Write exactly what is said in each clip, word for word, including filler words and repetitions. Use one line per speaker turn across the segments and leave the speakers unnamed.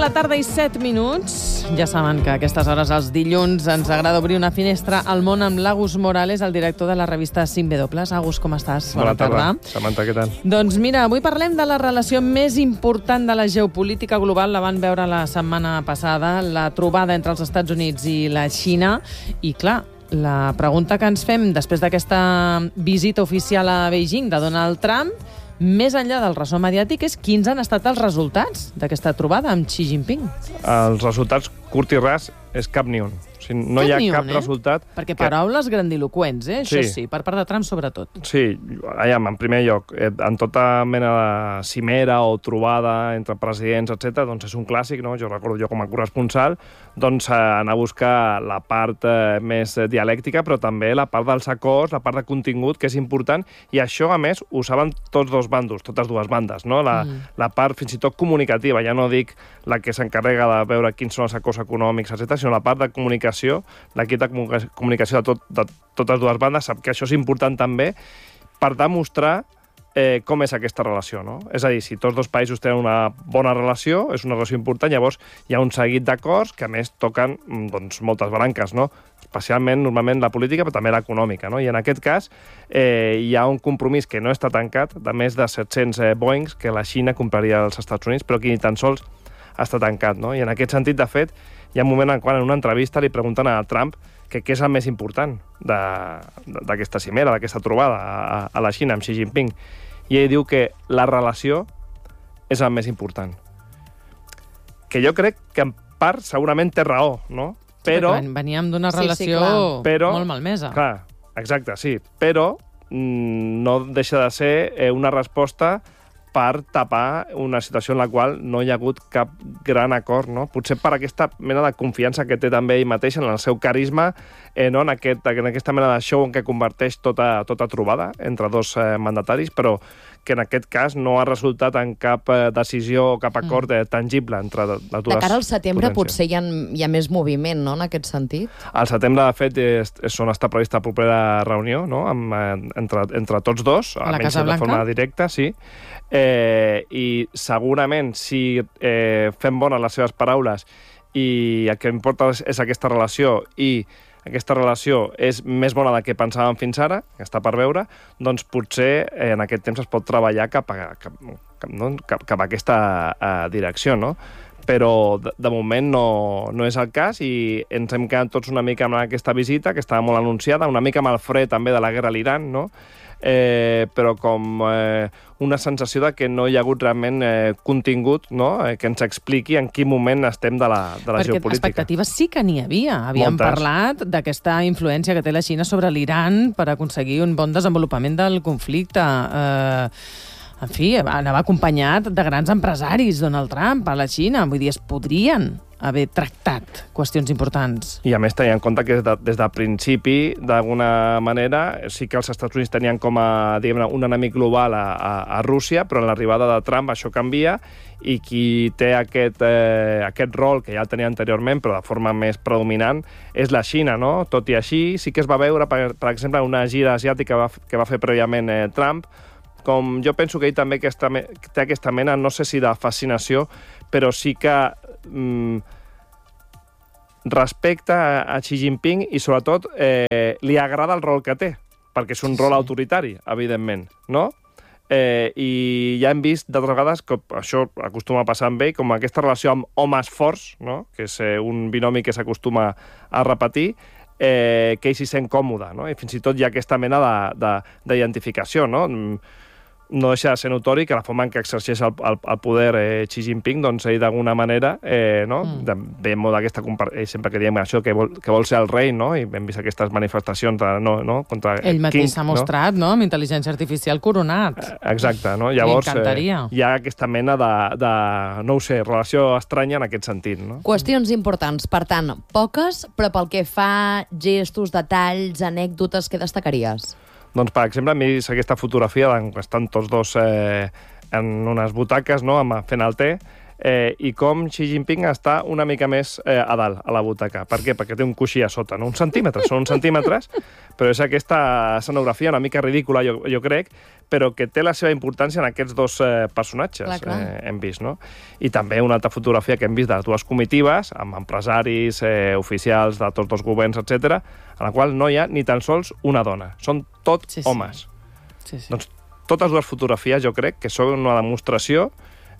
la tarda i set minuts. Ja saben que a aquestes hores, els dilluns, ens agrada obrir una finestra al món amb l'Agus Morales, el director de la revista cinc W. Agus, com estàs?
Bona, Bona tarda. tarda. Samantha, què tal?
Doncs mira, avui parlem de la relació més important de la geopolítica global. La van veure la setmana passada, la trobada entre els Estats Units i la Xina. I clar, la pregunta que ens fem després d'aquesta visita oficial a Beijing de Donald Trump, més enllà del ressò mediàtic, és quins han estat els resultats d'aquesta trobada amb Xi Jinping.
Els resultats, curt i ras, és cap ni un. O sigui, no cap hi ha cap un, eh? resultat...
Perquè paraules que... grandiloqüents, eh? Això sí. sí, per part de Trump sobretot.
Sí, allà, en primer lloc, en tota mena de cimera o trobada entre presidents, etcètera, doncs és un clàssic, no? Jo recordo jo com a corresponsal, doncs anar a buscar la part eh, més dialèctica, però també la part dels acords, la part de contingut, que és important, i això, a més, ho saben tots dos bandos, totes dues bandes, no? La, mm. la part fins i tot comunicativa, ja no dic la que s'encarrega de veure quins són els acords econòmics, etcètera, sinó la part de comunicació, l'equip de comunicació de, tot, de totes dues bandes sap que això és important també per demostrar eh, com és aquesta relació, no? És a dir, si tots dos països tenen una bona relació, és una relació important, llavors hi ha un seguit d'acords que a més toquen doncs, moltes branques, no? Especialment, normalment, la política, però també l'econòmica, no? I en aquest cas eh, hi ha un compromís que no està tancat de més de set-cents eh, Boeings que la Xina compraria als Estats Units, però que ni tan sols està tancat, no? I en aquest sentit, de fet, hi ha un moment en quan en una entrevista li pregunten a Trump que què és el més important d'aquesta cimera, d'aquesta trobada a, a la Xina amb Xi Jinping. I ell diu que la relació és el més important. Que jo crec que en part segurament té raó, no? Però...
Veníem d'una relació
sí, sí, però,
molt malmesa.
Clar, exacte, sí. Però mm, no deixa de ser eh, una resposta per tapar una situació en la qual no hi ha hagut cap gran acord, no? Potser per aquesta mena de confiança que té també ell mateix en el seu carisma, eh, no? en, aquest, en aquesta mena de show en què converteix tota, tota trobada entre dos eh, mandataris, però que en aquest cas no ha resultat en cap eh, decisió o cap acord eh, tangible entre les dues potències.
De cara al setembre potser hi ha, hi ha més moviment, no?, en aquest sentit?
Al setembre, de fet, és, és on està prevista la propera reunió, no?, amb, eh, entre, entre tots dos,
a la Casa Blanca?
De forma directa, sí. Eh, I segurament, si eh, fem bones les seves paraules i el que importa és, és aquesta relació i aquesta relació és més bona del que pensàvem fins ara, que està per veure, doncs potser eh, en aquest temps es pot treballar cap a, cap, cap, no? cap, cap a aquesta eh, direcció, no? Però de, de moment no, no és el cas i ens hem quedat tots una mica amb aquesta visita, que estava molt anunciada, una mica amb el fre també de la guerra a l'Iran, no? Eh, però com eh, una sensació de que no hi ha hagut realment eh, contingut, no?, eh, que ens expliqui en quin moment estem de la, de la
Perquè
geopolítica.
Perquè expectatives sí que n'hi havia. Havíem Moltes. parlat d'aquesta influència que té la Xina sobre l'Iran per aconseguir un bon desenvolupament del conflicte. Eh, en fi, anava acompanyat de grans empresaris, Donald Trump, a la Xina. Vull dir, es podrien haver tractat qüestions importants.
I a més tenir en compte que des de, des del principi, d'alguna manera, sí que els Estats Units tenien com a, diguem-ne, un enemic global a, a, a Rússia, però en l'arribada de Trump això canvia i qui té aquest, eh, aquest rol, que ja el tenia anteriorment, però de forma més predominant, és la Xina, no? Tot i així, sí que es va veure, per, per exemple, una gira asiàtica que va, que va fer prèviament eh, Trump, com jo penso que ell també aquesta, té aquesta mena, no sé si de fascinació, però sí que mm, respecta a Xi Jinping i, sobretot, eh, li agrada el rol que té, perquè és un rol sí. autoritari, evidentment, no? Eh, I ja hem vist d'altres vegades que això acostuma a passar amb ell, com aquesta relació amb homes forts, no? Que és eh, un binomi que s'acostuma a repetir, eh, que ell s'hi sent còmode, no? I fins i tot hi ha aquesta mena d'identificació, no? No deixa de ser notori que la forma en què exerceix el, el, el poder eh, Xi Jinping, doncs ell d'alguna manera, eh, no? Mm. Ve molt d'aquesta comparació, sempre que diem això, que vol, que vol ser el rei, no? I hem vist aquestes manifestacions de, no, no? contra
ell mateix s'ha
no?
mostrat, no? Amb intel·ligència artificial coronat.
Exacte, no? Llavors eh, hi ha aquesta mena de, de, no ho sé, relació estranya en aquest sentit, no?
Qüestions importants, per tant, poques, però pel que fa gestos, detalls, anècdotes, què destacaries?
Doncs, per exemple, a mi és aquesta fotografia en què estan tots dos eh, en unes butaques, no?, amb, fent el té, eh, i com Xi Jinping està una mica més eh, a dalt, a la butaca. Per què? Perquè té un coixí a sota, no? Uns centímetres, són uns centímetres, però és aquesta escenografia una mica ridícula, jo, jo crec, però que té la seva importància en aquests dos eh, personatges,
clar, clar.
Eh, hem vist, no? I també una altra fotografia que hem vist de les dues comitives, amb empresaris, eh, oficials de tots dos governs, etcètera, en la qual no hi ha ni tan sols una dona. Són tot
Sí, sí.
homes.
Sí, sí.
Doncs totes dues fotografies, jo crec, que són una demostració.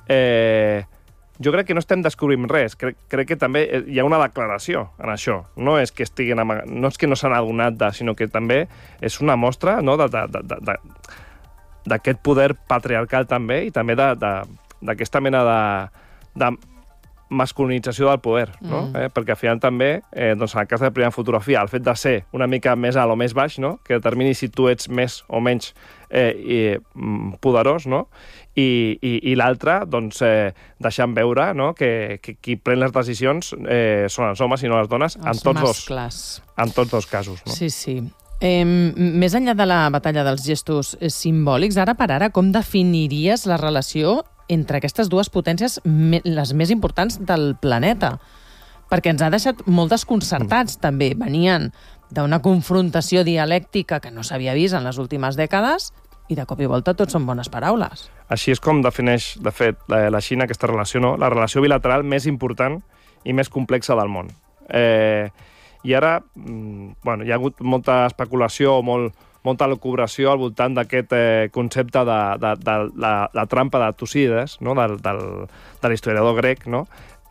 Eh, jo crec que no estem descobrint res. Crec, crec que també hi ha una declaració en això. No és que estiguin amag... no és que no s'han adonat, de, sinó que també és una mostra, no, de, de, de, de, d'aquest poder patriarcal també i també d'aquesta mena de, de masculinització del poder, no? Mm. Eh? Perquè al final també, eh, doncs en el cas de la primera fotografia, el fet de ser una mica més alt o més baix, no? Que determini si tu ets més o menys eh, i, poderós, no? I, i, i l'altre, doncs, eh, deixant veure, no? que, que qui pren les decisions eh, són els homes i no les dones,
els
en tots dos,
mascles.
en tots dos casos. No?
Sí, sí. Eh, més enllà de la batalla dels gestos simbòlics, ara per ara, com definiries la relació entre aquestes dues potències me, les més importants del planeta? Perquè ens ha deixat molt desconcertats, mm. també. Venien d'una confrontació dialèctica que no s'havia vist en les últimes dècades i de cop i volta tot són bones paraules.
Així és com defineix, de fet, la, la Xina aquesta relació, no? La relació bilateral més important i més complexa del món. Eh, I ara, bueno, hi ha hagut molta especulació, molt, molta lucubració al voltant d'aquest eh, concepte de, de, de la, la trampa de Tucídides, no? del, del, de l'historiador grec, no?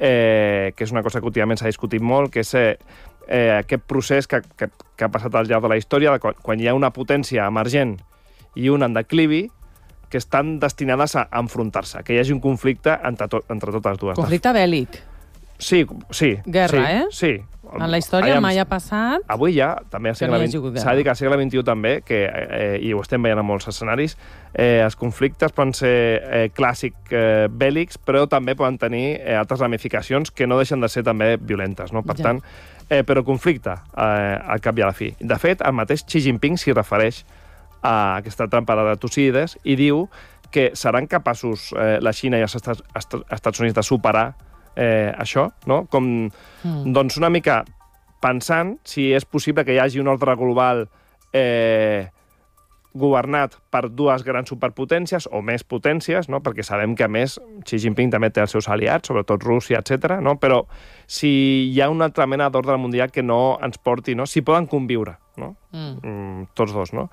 eh, que és una cosa que últimament s'ha discutit molt, que és eh, eh, aquest procés que, que, que ha passat al llarg de la història, de quan, quan hi ha una potència emergent i un en declivi, que estan destinades a enfrontar-se, que hi hagi un conflicte entre, to, entre totes dues.
Conflicte bèl·lic.
Sí, sí.
Guerra,
sí,
eh?
Sí.
En la història
Aviam,
mai ha passat...
Avui ja, també al segle
no
vint, s'ha de dir que al segle vint-i-u també, que, eh, i ho estem veient en molts escenaris, eh, els conflictes poden ser eh, clàssic eh, bèl·lics, però també poden tenir eh, altres ramificacions que no deixen de ser també violentes, no? Per
Ja.
tant, eh, però conflicte eh, al cap i a la fi. De fet, el mateix Xi Jinping s'hi refereix a aquesta trampa de Tucídides i diu que seran capaços eh, la Xina i els Estats, Estats Units de superar eh, això, no? Com, mm. doncs una mica pensant si és possible que hi hagi un ordre global eh, governat per dues grans superpotències o més potències, no? Perquè sabem que, a més, Xi Jinping també té els seus aliats, sobretot Rússia, etcètera, no? Però si hi ha una altra mena d'ordre mundial que no ens porti, no? Si poden conviure, no? Mm. Mm, tots dos, no?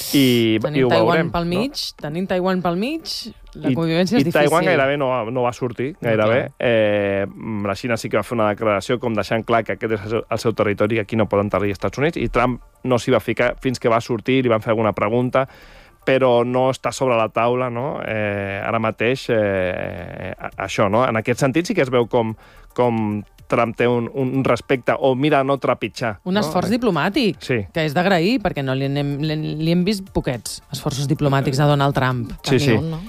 I,
tenim
i ho
Taiwan
veurem,
pel mig,
no?
tenim Taiwan pel mig, la convivència
I,
és difícil.
I Taiwan gairebé no, no va sortir, gairebé. No, eh, la Xina sí que va fer una declaració com deixant clar que aquest és el seu, el seu territori i aquí no poden entrar-hi els Estats Units, i Trump no s'hi va ficar fins que va sortir, li van fer alguna pregunta, però no està sobre la taula, no? Eh, ara mateix, eh, això, no? En aquest sentit sí que es veu com, com Trump té un, un respecte, o mira no trepitjar.
Un
no?
esforç diplomàtic,
sí.
que és d'agrair, perquè no li hem, li hem vist poquets esforços diplomàtics de Donald Trump.
Sí, sí.
Un, no?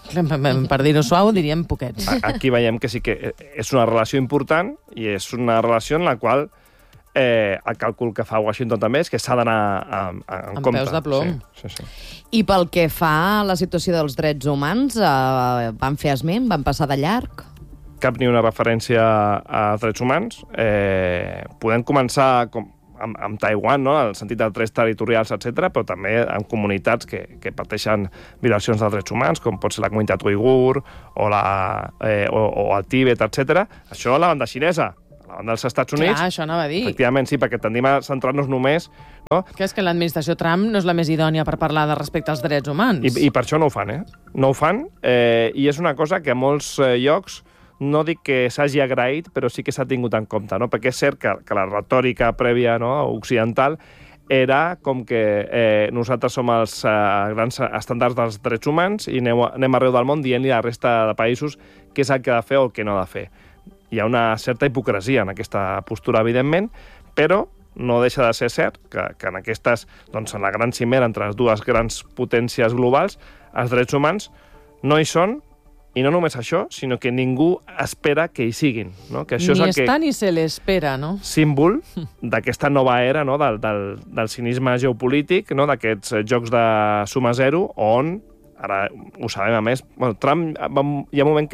Per dir-ho suau, diríem poquets.
Aquí veiem que sí que és una relació important i és una relació en la qual eh, el càlcul que fa Washington també és que s'ha d'anar en
amb
compte.
peus de plom.
Sí, sí, sí.
I pel que fa a la situació dels drets humans, eh, van fer esment, van passar de llarg?
Cap ni una referència a drets humans. Eh, podem començar com, amb, amb Taiwan, no? En el sentit de drets territorials, etcètera, però també amb comunitats que, que pateixen violacions de drets humans, com pot ser la comunitat uigur o, la, eh, o, o el Tíbet, etcètera. Això a la banda xinesa, a la banda dels Estats Units.
Clar, això anava a dir.
Efectivament, sí, perquè tendim a centrar-nos només... No?
Que és que l'administració Trump no és la més idònia per parlar de respecte als drets humans.
I, i per això no ho fan, eh? No ho fan, eh, i és una cosa que a molts eh, llocs no dic que s'hagi agraït, però sí que s'ha tingut en compte, no? Perquè és cert que, que la retòrica prèvia, no, occidental era com que eh, nosaltres som els eh, grans estàndards dels drets humans i anem, anem arreu del món dient-li a la resta de països què és el que ha de fer o el que no ha de fer. Hi ha una certa hipocresia en aquesta postura, evidentment, però no deixa de ser cert que, que en aquestes, doncs en la gran cimera entre les dues grans potències globals, els drets humans no hi són. I no només això, sinó que ningú espera que hi siguin. No? Que això
ni
és el
està
que...
ni se l'espera, no?
Símbol d'aquesta nova era, no? del, del, del cinisme geopolític, no? D'aquests jocs de suma zero, on, ara ho sabem a més, bueno, Trump va, hi ha un moment que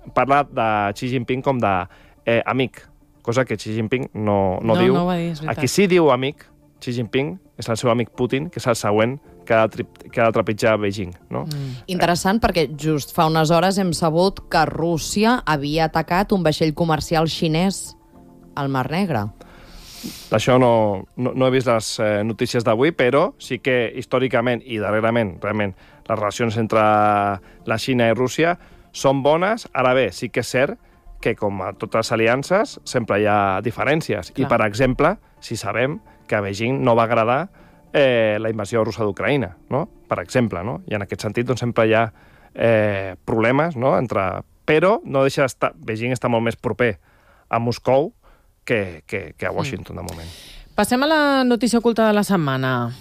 parla de Xi Jinping com de eh, amic, cosa que Xi Jinping no, no,
No,
diu.
no ho va dir, és veritat.
A qui sí diu amic, Xi Jinping, és el seu amic Putin, que és el següent que ha de, que ha de trepitjar Beijing. No?
Mm.
Interessant, perquè just fa unes hores hem sabut que Rússia havia atacat un vaixell comercial xinès al Mar Negre.
D'això no, no, no he vist les eh, notícies d'avui, però sí que històricament i darrerament, realment, les relacions entre la Xina i Rússia són bones. Ara bé, sí que és cert que, com a totes les aliances, sempre hi ha diferències.
Clar.
I, per exemple, si sabem que a Beijing no va agradar eh, la invasió russa d'Ucraïna, no? Per exemple, no? I en aquest sentit doncs, sempre hi ha eh, problemes, no? Entre... Però no deixa d'estar... Beijing està molt més proper a Moscou que, que, que a Washington, de moment.
Passem a la notícia oculta de la setmana.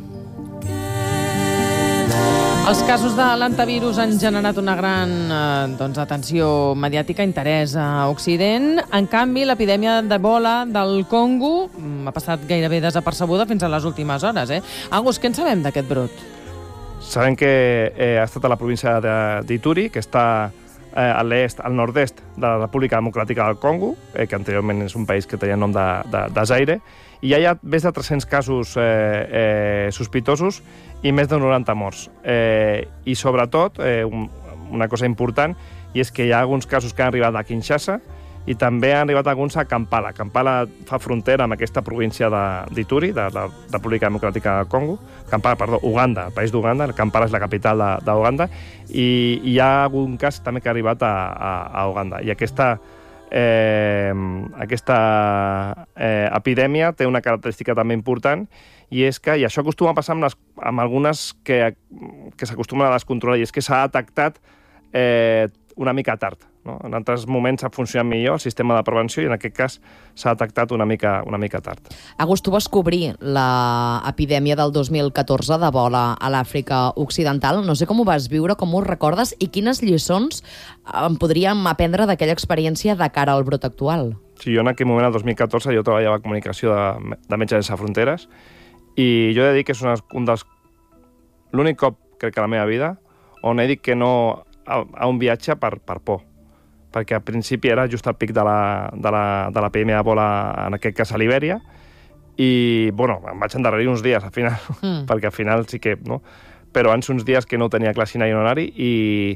Els casos de l'antivirus han generat una gran eh, doncs, atenció mediàtica, interès a Occident. En canvi, l'epidèmia d'Ebola del Congo mm, ha passat gairebé desapercebuda fins a les últimes hores. Eh? Angus, què en sabem d'aquest brot?
Sabem que eh, ha estat a la província d'Ituri, que està eh, a l'est, al nord-est de la República Democràtica del Congo, eh, que anteriorment és un país que tenia nom de, de, de Zaire, i ja hi ha més de tres-cents casos eh, eh, sospitosos i més de noranta morts. Eh, I sobretot, eh, un, una cosa important, i és que hi ha alguns casos que han arribat a Kinshasa i també han arribat alguns a Kampala. Kampala fa frontera amb aquesta província d'Ituri, de, de la República Democràtica del Congo. Kampala, perdó, Uganda, el país d'Uganda. Kampala és la capital d'Uganda. I, I hi ha algun cas també que ha arribat a, a, a Uganda. I aquesta... Eh, aquesta eh, epidèmia té una característica també important, i és que, i això acostuma a passar amb, les, amb algunes que, que s'acostumen a descontrolar, i és que s'ha detectat eh, una mica tard. No? En altres moments ha funcionat millor el sistema de prevenció i en aquest cas s'ha detectat una mica, una mica tard.
Agus, tu vas cobrir l'epidèmia del dos mil catorze d'Ebola a l'Àfrica Occidental. No sé com ho vas viure, com ho recordes i quines lliçons en podríem aprendre d'aquella experiència de cara al brot actual.
Sí, jo en aquell moment, el dos mil catorze, jo treballava a comunicació de, de Metges Sense Fronteres i jo he de dir que és una, un dels... l'únic cop, crec que a la meva vida, on he dit que no a, a un viatge per, per por. Perquè al principi era just al pic de l'epidèmia d'Ebola, en aquest cas a Libèria, i, bueno, em vaig endarrerir uns dies, al final, mm. perquè al final sí que, no? Però abans uns dies que no tenia clar si anar i no anar-hi, i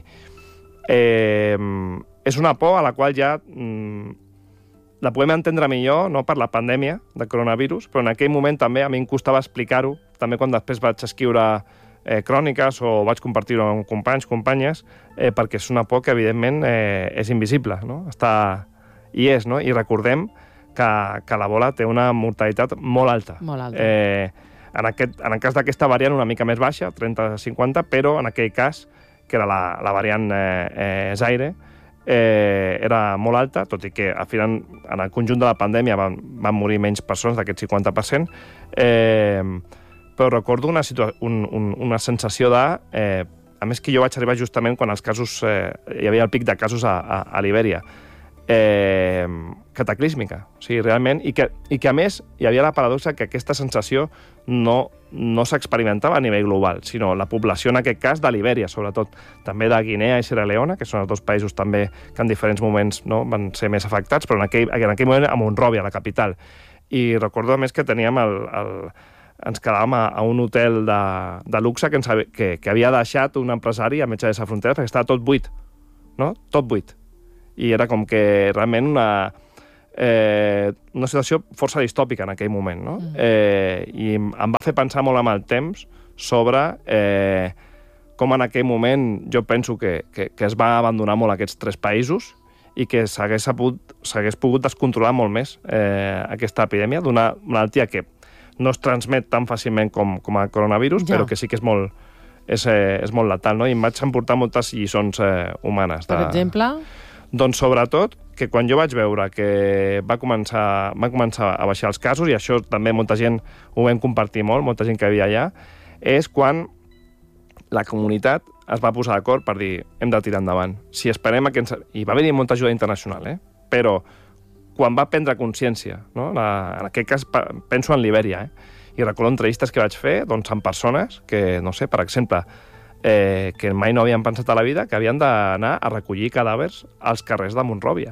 eh, és una por a la qual ja mm, la podem entendre millor, no per la pandèmia de coronavirus, però en aquell moment també a mi em costava explicar-ho, també quan després vaig escriure Eh, cròniques o vaig compartir-ho amb companys, companyes, eh, perquè és una por que, evidentment, eh, és invisible, no? Està... I és, no? I recordem que, que l'Ebola té una mortalitat molt alta.
Molt alta.
Eh, en, aquest, en el cas d'aquesta variant una mica més baixa, trenta a cinquanta, però en aquell cas, que era la, la variant eh, eh, Zaire, eh, era molt alta, tot i que al final, en el conjunt de la pandèmia van, van morir menys persones d'aquest cinquanta per cent, eh, però recordo una, un, un, una sensació de... Eh, a més que jo vaig arribar justament quan els casos... Eh, hi havia el pic de casos a, a, a Libèria. Eh, cataclísmica. O sigui, realment... I que, I que, a més, hi havia la paradoxa que aquesta sensació no, no s'experimentava a nivell global, sinó la població, en aquest cas, de Libèria, sobretot. També de Guinea i Sierra Leone, que són els dos països també que en diferents moments no, van ser més afectats, però en aquell, en aquell moment a Monròvia, la capital. I recordo, a més, que teníem el... el ens quedàvem a, a un hotel de, de luxe que, ens, que, que havia deixat un empresari a Metges Sense Fronteres perquè estava tot buit, no? Tot buit. I era com que realment una, eh, una situació força distòpica en aquell moment, no? Mm. Eh, I em va fer pensar molt amb el temps sobre eh, com en aquell moment jo penso que, que, que es va abandonar molt aquests tres països i que s'hagués pogut descontrolar molt més eh, aquesta epidèmia d'una malaltia que no es transmet tan fàcilment com, com el coronavirus, ja. Però que sí que és molt, és, eh, és molt letal, no? I em vaig emportar moltes lliçons eh, humanes. De...
Per exemple?
Doncs sobretot que quan jo vaig veure que va començar, va començar a baixar els casos, i això també molta gent ho vam compartir molt, molta gent que havia allà, és quan la comunitat es va posar d'acord per dir hem de tirar endavant. Si esperem a que ens... I va haver-hi molta ajuda internacional, eh? Però quan va prendre consciència, no? La, en aquest cas penso en Libèria, eh? I recordo entrevistes que vaig fer doncs, amb persones que, no sé, per exemple, eh, que mai no havien pensat a la vida que havien d'anar a recollir cadàvers als carrers de Monròvia.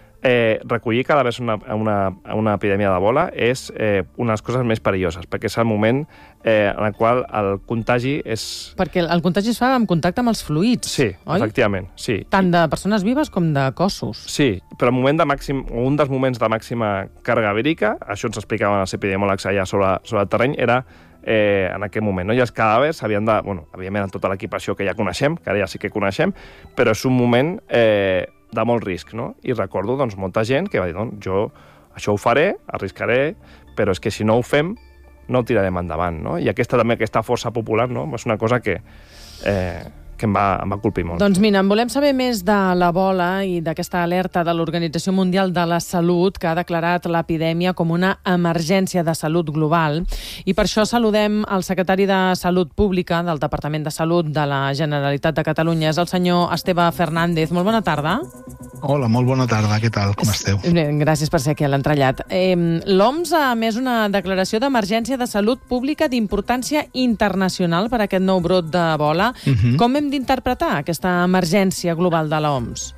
Eh, recollir cadàvers en una, una, una epidèmia d'Ebola és eh, una de les coses més perilloses, perquè és el moment eh, en el qual el contagi és...
Perquè el contagi es fa en contacte amb els fluids,
sí,
oi?
Efectivament, sí.
Tant de persones vives com de cossos.
Sí, però el moment de màxim, un dels moments de màxima càrrega vírica, això ens explicaven els epidemiòlegs allà sobre, sobre el terreny, era eh, en aquest moment, no? I els cadàvers havien de... Bueno, evidentment, amb tota l'equipació que ja coneixem, que ara ja sí que coneixem, però és un moment... Eh, de molt risc, no? I recordo, doncs, molta gent que va dir, doncs, jo això ho faré, arriscaré, però és que si no ho fem, no ho tirarem endavant, no? I aquesta també, aquesta força popular, no? És una cosa que, eh, que em va, em va colpir molt.
Doncs mira, en volem saber més de l'Ebola i d'aquesta alerta de l'Organització Mundial de la Salut, que ha declarat l'epidèmia com una emergència de salut global. I per això saludem el secretari de Salut Pública del Departament de Salut de la Generalitat de Catalunya. És el senyor Esteve Fernández. Molt bona tarda.
Hola, molt bona tarda. Què tal? Com esteu?
Gràcies per ser aquí a l'entrellat. Eh, L'O M S ha emès una declaració d'emergència de salut pública d'importància internacional per a aquest nou brot d'Ebola. Uh-huh. Com hem d'interpretar aquesta emergència global de l'O M S?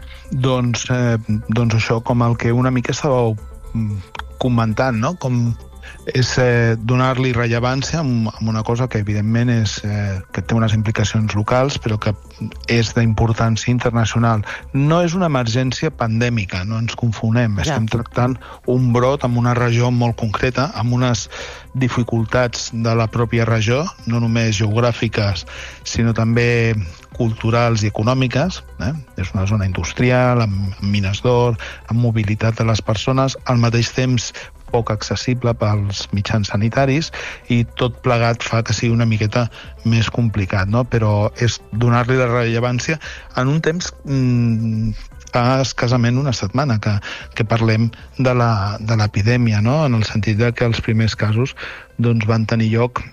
Doncs, eh, doncs això, com el que una mica estàveu comentant, no? Com és eh, donar-li rellevància amb, amb una cosa que evidentment és, eh, que té unes implicacions locals, però que és d'importància internacional. No és una emergència pandèmica, no ens confonem. Ja. Estem tractant un brot en una regió molt concreta, amb unes dificultats de la pròpia regió, no només geogràfiques, sinó també culturals i econòmiques. Eh? És una zona industrial, amb mines d'or, amb mobilitat de les persones, al mateix temps poc accessible pels mitjans sanitaris, i tot plegat fa que sigui una miqueta més complicat, no? Però és donar-li la rellevància en un temps mmm, fa escassament una setmana que, que parlem de la, de l'epidèmia, no? En el sentit de que els primers casos doncs, van tenir lloc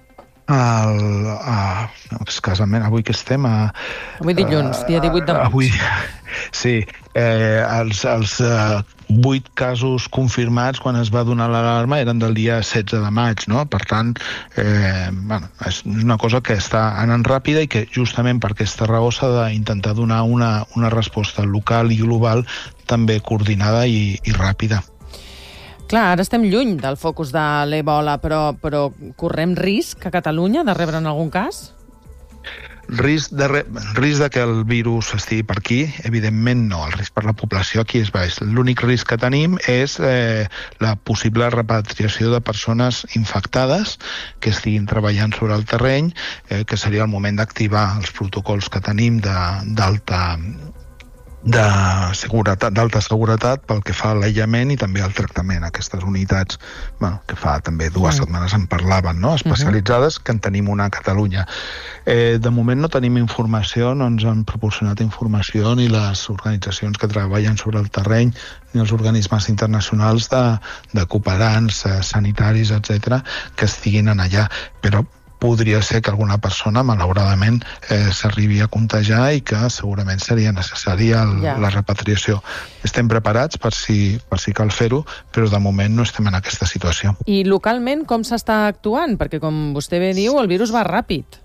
al, a, escassament, avui que estem a...
Avui dilluns, dia divuit de maig.
Avui, sí, eh, els, els eh, vuit casos confirmats quan es va donar l'alarma eren del dia setze de maig, no? Per tant, eh, bueno, és una cosa que està anant ràpida i que justament per aquesta raó s'ha d'intentar donar una, una resposta local i global també coordinada i, i ràpida.
Clar, ara estem lluny del focus de l'Ebola, però, però correm risc a Catalunya de rebre en algun cas?
Risc de, re... risc de que el virus estigui per aquí, evidentment no. El risc per la població aquí és baix. L'únic risc que tenim és eh, la possible repatriació de persones infectades que estiguin treballant sobre el terreny, eh, que seria el moment d'activar els protocols que tenim d'alta de seguretat, d'alta seguretat pel que fa a l'aïllament i també al tractament. Aquestes unitats, bueno, que fa també dues setmanes en parlaven, no? Especialitzades, que en tenim una a Catalunya. Eh, de moment no tenim informació, no ens han proporcionat informació ni les organitzacions que treballen sobre el terreny ni els organismes internacionals de, de cooperants eh, sanitaris, etcètera, que estiguin en allà. Però podria ser que alguna persona, malauradament, eh, s'arribi a contagiar i que segurament seria necessària el, ja. la repatriació. Estem preparats per si, per si cal fer-ho, però de moment no estem en aquesta situació.
I localment com s'està actuant? Perquè, com vostè bé diu, el virus va ràpid.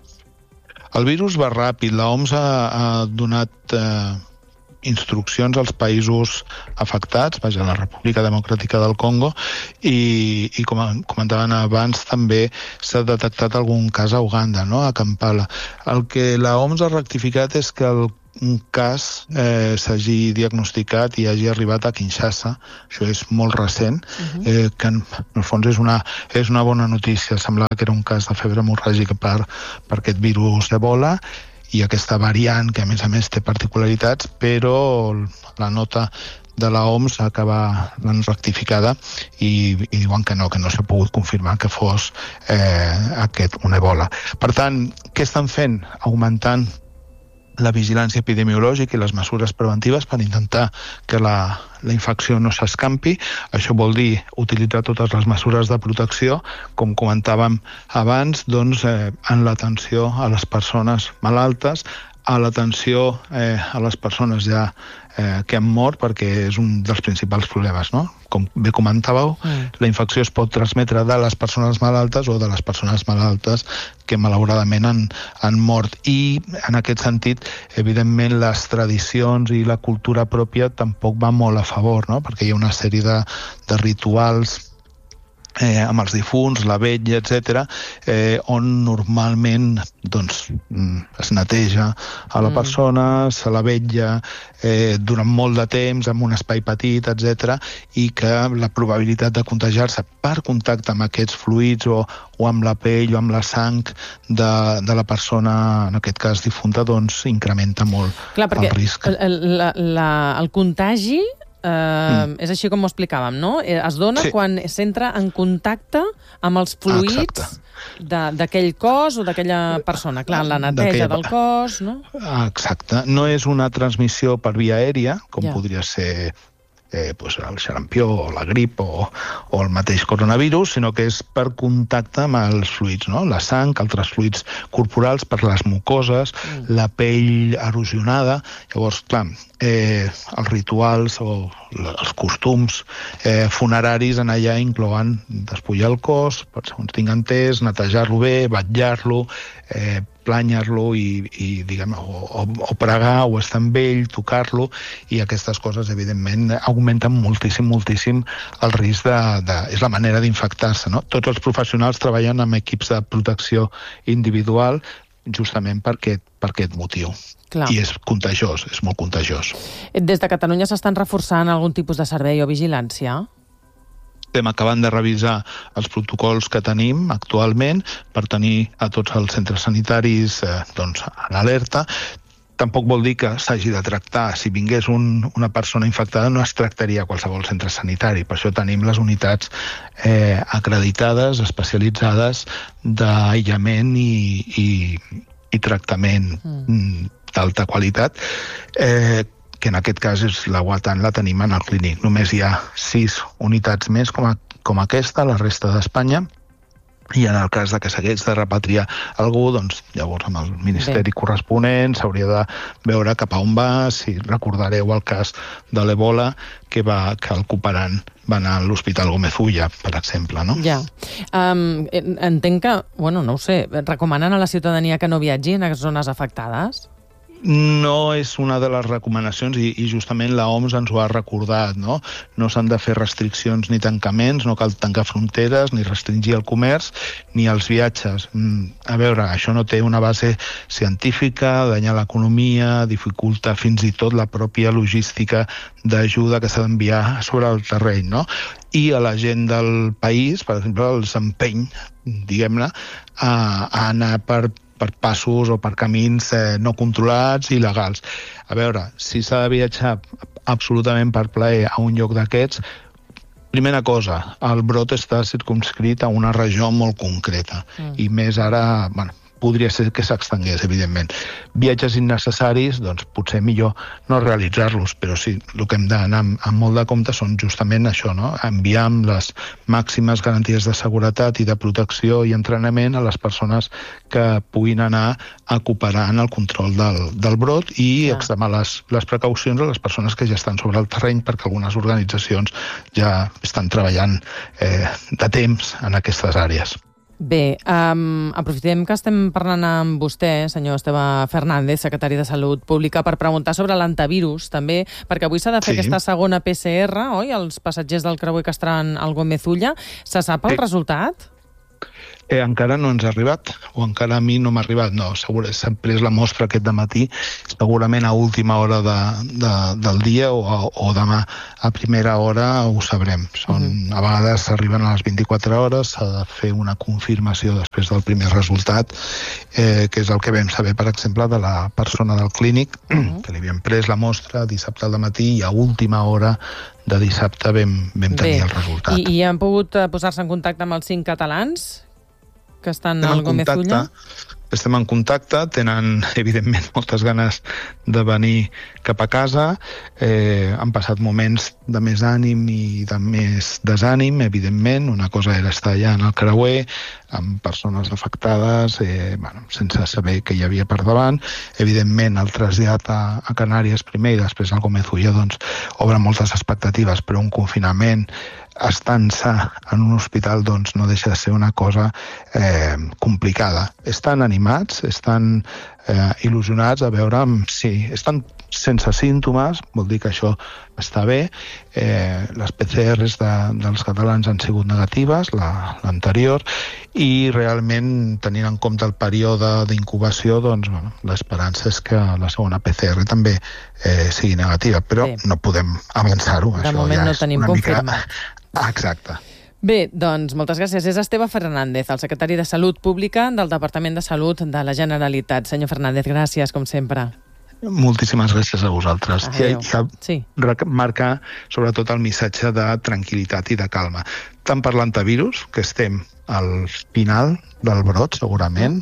El virus va ràpid. L'O M S ha, ha donat... Eh, instruccions als països afectats, vaja, la República Democràtica del Congo, i, i com comentaven abans, també s'ha detectat algun cas a Uganda, no? A Kampala. El que la O M S ha rectificat és que el un cas eh, s'hagi diagnosticat i hagi arribat a Kinshasa. Això és molt recent, uh-huh. eh, que en, en el fons és una, és una bona notícia. Semblava que era un cas de febre hemorràgica per, per aquest virus Ebola, i aquesta variant, que a més a més té particularitats, però la nota de la O M S acaba l'han rectificada i, i diuen que no, que no s'ha pogut confirmar que fos eh, aquest un Ebola. Per tant, què estan fent? Augmentant la vigilància epidemiològica i les mesures preventives per intentar que la, la infecció no s'escampi. Això vol dir utilitzar totes les mesures de protecció, com comentàvem abans, doncs, eh, en l'atenció a les persones malaltes, a l'atenció eh, a les persones ja eh, que han mort, perquè és un dels principals problemes, no? Com bé comentàveu, mm. la infecció es pot transmetre de les persones malaltes o de les persones malaltes que malauradament han, han mort. I en aquest sentit, evidentment, les tradicions i la cultura pròpia tampoc va molt a favor, no? Perquè hi ha una sèrie de, de rituals Eh, amb els difunts, la vetlla, etcètera, eh, on normalment doncs, es neteja a la persona, mm. se la vetlla eh, durant molt de temps, en un espai petit, etcètera, i que la probabilitat de contagiar-se per contacte amb aquests fluids o, o amb la pell o amb la sang de, de la persona, en aquest cas difunta, doncs incrementa molt
Clar,
el risc.
El, la, la, el contagi Uh, mm. és així com ho explicàvem, no? Es dona sí. quan s'entra en contacte amb els fluids d'aquell cos o d'aquella persona. Clar, la neteja del cos, no?
Exacte. No és una transmissió per via aèria, com
ja.
podria ser eh, pues el xarampió o la grip o, o el mateix coronavirus, sinó que és per contacte amb els fluids, no? La sang, altres fluids corporals, per les mucoses, mm. la pell erosionada. Llavors, clar, eh, els rituals o els costums eh, funeraris en allà inclouen despullar el cos, per segons tinc entès, netejar-lo bé, batllar-lo, eh, plànyer-lo i, i diguem, o, o, o pregar o estar amb ell, tocar-lo, i aquestes coses, evidentment, augmenten moltíssim, moltíssim el risc de... de és la manera d'infectar-se, no? Tots els professionals treballen amb equips de protecció individual justament per aquest, per aquest motiu.
Clar.
I és contagiós, és molt contagiós.
Des de Catalunya s'estan reforçant algun tipus de servei o vigilància?
Estem acabant de revisar els protocols que tenim actualment per tenir a tots els centres sanitaris eh, doncs, en alerta. Tampoc vol dir que s'hagi de tractar. Si vingués un, una persona infectada no es tractaria a qualsevol centre sanitari. Per això tenim les unitats eh, acreditades, especialitzades d'aïllament i, i, i tractament mm. d'alta qualitat, eh, que en aquest cas és la Guatan, la tenim en el clínic. Només hi ha sis unitats més com, a, com aquesta, la resta d'Espanya, i en el cas de que s'hagués de repatriar algú, doncs llavors amb el ministeri Bé. corresponent s'hauria de veure cap a on va. Si recordareu el cas de l'Ebola, que, va, que el cooperant va anar a l'Hospital Gómez Ulla, per exemple, no?
Ja. Um, entenc que, bueno, no ho sé, recomanen a la ciutadania que no viatgi en les zones afectades?
No és una de les recomanacions i, i justament la O M S ens ho ha recordat, no? No s'han de fer restriccions ni tancaments, no cal tancar fronteres, ni restringir el comerç, ni els viatges. A veure, això no té una base científica, danya l'economia, dificulta fins i tot la pròpia logística d'ajuda que s'ha d'enviar sobre el terreny, no? I a la gent del país, per exemple, els empeny, diguem-ne, a, a anar per per passos o per camins eh, no controlats i il·legals. A veure, si s'ha de viatjar absolutament per plaer a un lloc d'aquests, primera cosa, el brot està circumscrit a una regió molt concreta, mm. i més ara, bueno, podria ser que s'extengués, evidentment. Viatges innecessaris, doncs potser millor no realitzar-los, però sí, el que hem d'anar amb, amb molt de compte són justament això, no? Enviar amb les màximes garanties de seguretat i de protecció i entrenament a les persones que puguin anar a cooperar en el control del, del brot i ja. extremar les, les precaucions a les persones que ja estan sobre el terreny, perquè algunes organitzacions ja estan treballant eh, de temps en aquestes àrees.
Bé, um, aprofitem que estem parlant amb vostè, senyor Esteve Fernández, secretari de Salut Pública, per preguntar sobre l'antivirus, també, perquè avui s'ha de fer sí. aquesta segona P C R, oi? Els passatgers del creuer que estaran al Gómez Ulla. Se sap el sí. resultat?
Eh, encara no ens ha arribat, o encara a mi no m'ha arribat, no, segur, s'ha pres la mostra aquest dematí, segurament a última hora de, de, del dia o, o demà a primera hora ho sabrem. Són, uh-huh. A vegades arriben a les vint-i-quatre hores, s'ha de fer una confirmació després del primer resultat, eh, que és el que vam saber, per exemple, de la persona del clínic, uh-huh. que li havien pres la mostra dissabte al matí i a última hora de dissabte vam, vam tenir Bé. el resultat.
I, I han pogut posar-se en contacte amb els cinc catalans que estan al Gómez Ulla?
estem en contacte, tenen, evidentment, moltes ganes de venir cap a casa. Eh, han passat moments de més ànim i de més desànim, evidentment. Una cosa era estar allà en el creuer, amb persones afectades, eh, bueno, sense saber què hi havia per davant. Evidentment, el trasllat a, a Canàries primer i després al Gómez Ulla, doncs, obre moltes expectatives, però un confinament estant-se en un hospital doncs no deixa de ser una cosa eh, complicada. Estan animats, estan eh, il·lusionats a veure si estan sense símptomes, vol dir que això està bé. Eh, les P C Rs de, dels catalans han sigut negatives, l'anterior, la, i realment, tenint en compte el període d'incubació, doncs, bueno, l'esperança és que la segona P C R també eh, sigui negativa, però sí, no podem avançar-ho.
De moment ja no tenim confirmat.
Mica... Ah, exacte.
Bé, doncs moltes gràcies. És Esteve Fernández, el secretari de Salut Pública del Departament de Salut de la Generalitat. Senyor Fernández, gràcies, com sempre.
Moltíssimes gràcies a vosaltres. I, i
sí.
Marcar sobretot el missatge de tranquil·litat i de calma. Tant per l'antivirus, que estem al final del brot, segurament,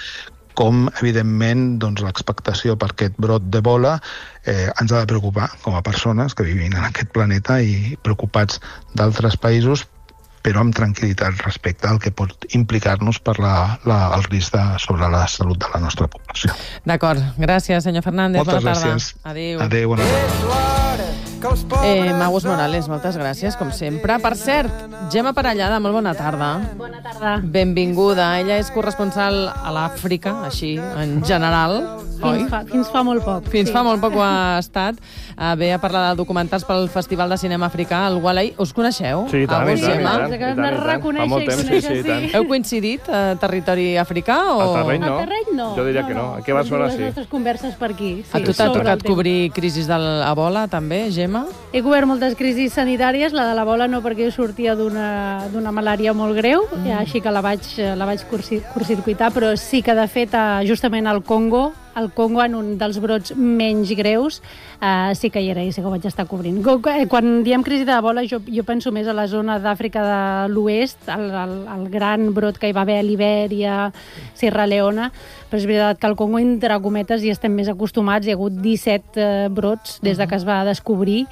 com, evidentment, doncs, l'expectació per aquest brot d'Ebola eh, ens ha de preocupar com a persones que vivim en aquest planeta i preocupats d'altres països, però amb tranquil·litat respecte al que pot implicar-nos per la, la, el risc de, sobre la salut de la nostra població.
D'acord. Gràcies, senyor Fernández.
Moltes
bona
gràcies.
Tarda. Adéu.
Adéu, bona tarda.
Eh, Agus Morales, moltes gràcies, com sempre. Per cert, Gemma Parellada, molt bona tarda.
Bona tarda.
Benvinguda. Ella és corresponsal a l'Àfrica, així, en general,
fins
oi?
Fa, fins fa molt poc.
Fins
sí.
fa molt poc ho ha estat. Uh, ve a parlar de documentals pel Festival de Cinema Africà, el Walai. Us coneixeu?
Sí, i tant,
Agus,
i tant, i
Gemma?
tant, i tant, i tant. Fa molt temps, sí, sí, i tant.
Heu coincidit a territori africà? O...
Al terreny no.
Al terreny no.
Jo diria
no,
que no.
no.
Aquí a Barcelona sí.
Les nostres converses per aquí. Sí,
a tu t'ha
sobre
tocat cobrir crisis de l'Ebola, també, Gemma?
He cobert moltes crisis sanitàries, la de l'Ebola no, perquè jo sortia d'una malària molt greu, mm. així que la vaig, la vaig curtcircuitar, però sí que, de fet, justament al Congo, al Congo, en un dels brots menys greus, uh, sí que hi era i sí que ho vaig estar cobrint. Quan diem crisi d'Ebola, jo, jo penso més a la zona d'Àfrica de l'Oest, el, el, el gran brot que hi va haver a Libèria, Sierra Leona, però és veritat que al Congo, entre cometes, hi estem més acostumats. Hi ha hagut disset uh, brots des de que es va descobrir,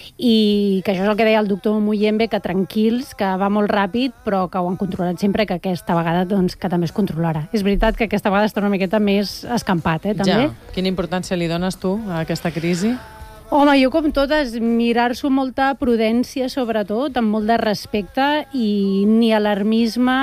i que això és el que deia el doctor Muyembe, que tranquils, que va molt ràpid, però que ho han controlat sempre, que aquesta vegada doncs, que també es controlarà. És veritat que aquesta vegada està una miqueta més escampat, eh, també.
Ja. Quina importància li dones tu a aquesta crisi?
Home, jo com totes, mirar-s'ho amb molta prudència, sobretot, amb molt de respecte, i ni alarmisme,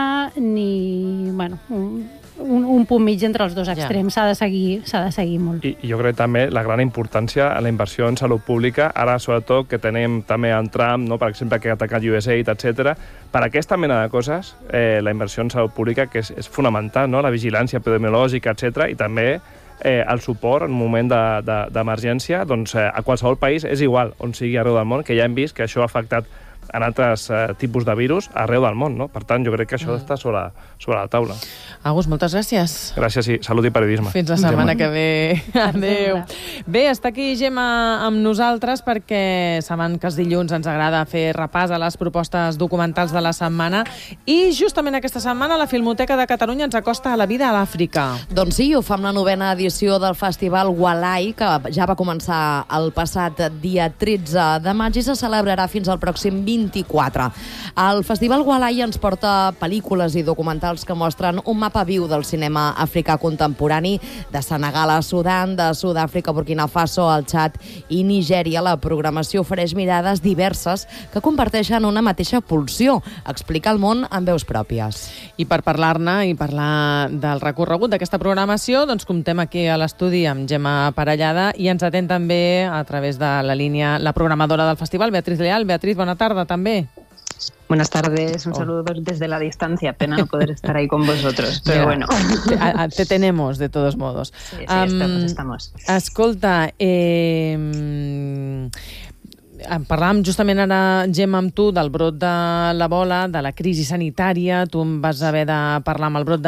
ni... bueno, un, un punt mig entre els dos extrems. S'ha de seguir, s'ha de seguir molt.
I, I jo crec també la gran importància en la inversió en salut pública, ara sobretot que tenim també en Trump, no? Per exemple, que ha atacat U S A I D, etcètera. Per aquesta mena de coses, eh, la inversió en salut pública, que és, és fonamental, no? La vigilància epidemiològica, etcètera, i també eh, el suport en un moment d'emergència, de, de, doncs eh, a qualsevol país és igual, on sigui arreu del món, que ja hem vist que això ha afectat en altres eh, tipus de virus arreu del món, no? Per tant, jo crec que això mm. està sobre, sobre la taula.
Agus, moltes gràcies.
Gràcies i salut i periodisme.
Fins la setmana Gemma. que ve. Adéu. Bé, està aquí Gemma amb nosaltres perquè saben que els dilluns ens agrada fer repàs a les propostes documentals de la setmana i justament aquesta setmana la Filmoteca de Catalunya ens acosta a la vida a l'Àfrica.
Doncs sí, ho fa amb la novena edició del Festival Walai, que ja va començar el passat dia tretze de maig i se celebrarà fins al pròxim vint-i-quatre. El Festival Walai ens porta pel·lícules i documentals que mostren un mapa viu del cinema africà contemporani, de Senegal a Sudan, de Sud-àfrica, Burkina Faso, el Txad i Nigèria. La programació ofereix mirades diverses que comparteixen una mateixa pulsió, explicar el món amb veus pròpies.
I per parlar-ne i parlar del recorregut d'aquesta programació, doncs comptem aquí a l'estudi amb Gemma Parellada i ens atén també a través de la línia la programadora del festival, Beatriz Leal. Beatriz, bona tarda també.
Buenas tardes, un oh. saludo desde la distancia. Pena no poder estar ahí con vosotros, pero yeah. bueno.
Te, te tenemos, de todos modos.
Sí, sí, um, estamos, estamos.
Escolta, eh, parlàvem justament ara, Gemma, amb tu, del brot de l'Ebola, de la crisi sanitària. Tu em vas haver de parlar amb el brot